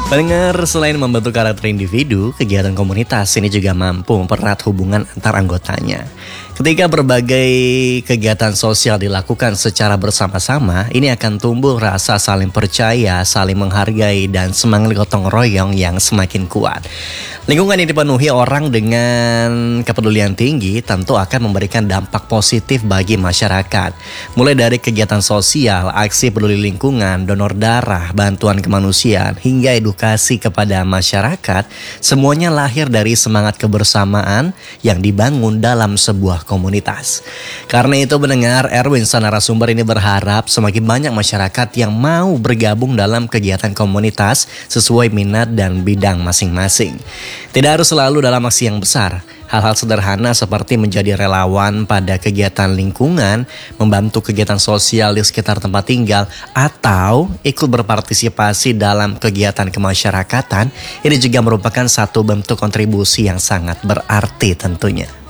Pendengar, selain membentuk karakter individu, kegiatan komunitas ini juga mampu mempererat hubungan antar anggotanya. Ketika berbagai kegiatan sosial dilakukan secara bersama-sama, ini akan tumbuh rasa saling percaya, saling menghargai, dan semangat gotong royong yang semakin kuat. Lingkungan yang dipenuhi orang dengan kepedulian tinggi tentu akan memberikan dampak positif bagi masyarakat. Mulai dari kegiatan sosial, aksi peduli lingkungan, donor darah, bantuan kemanusiaan, hingga edukasi kepada masyarakat, semuanya lahir dari semangat kebersamaan yang dibangun dalam sebuah komunitas. Karena itu pendengar, Erwin narasumber ini berharap semakin banyak masyarakat yang mau bergabung dalam kegiatan komunitas sesuai minat dan bidang masing-masing. Tidak harus selalu dalam aksi yang besar. Hal-hal sederhana seperti menjadi relawan pada kegiatan lingkungan, membantu kegiatan sosial di sekitar tempat tinggal, atau ikut berpartisipasi dalam kegiatan kemasyarakatan, ini juga merupakan satu bentuk kontribusi yang sangat berarti tentunya.